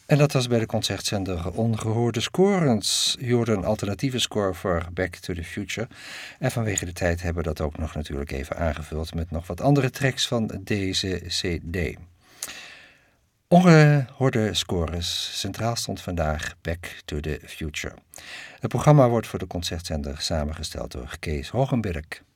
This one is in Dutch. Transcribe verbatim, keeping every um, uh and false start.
En dat was bij de concertzender Ongehoorde Scorens. Je hoorde een alternatieve score voor Back to the Future. En vanwege de tijd hebben we dat ook nog natuurlijk even aangevuld met nog wat andere tracks van deze cd. Ongehoorde Scores. Centraal stond vandaag Back to the Future. Het programma wordt voor de concertzender samengesteld door Kees Hogenberg.